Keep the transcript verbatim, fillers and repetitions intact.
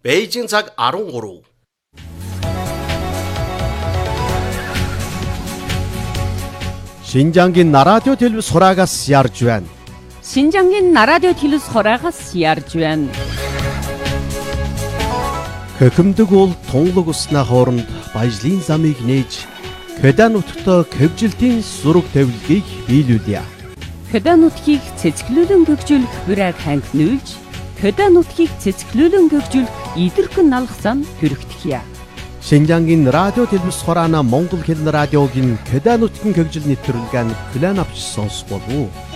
Бээжин цаг арван гурав. Шинжангийн радио телевиз хураагаас ярьж байна. Шинжангийн радио телевиз хураагаас ярьж байна. Хөхөмдөг уул тунгалаг уснаа хооронд баяжлын замыг нээж Кёда нутагт хэвжилтийн зураг тавилгыг биелүүлье. Кёда нутгийг цэцгэлүүлэн гөгжүүлэх бүрэг хангинуулж, Кёда нутгийг цэцгэлүүлэн гөгжүүлэх идэрхэн налах зам хүрэгдэхье. Шинжангийн радио телевиз хураана Монгол хэлний радиогийн Кёда нутгийн хөгжил нэвтрүүлгээр хүлээн авч сонсох болов уу?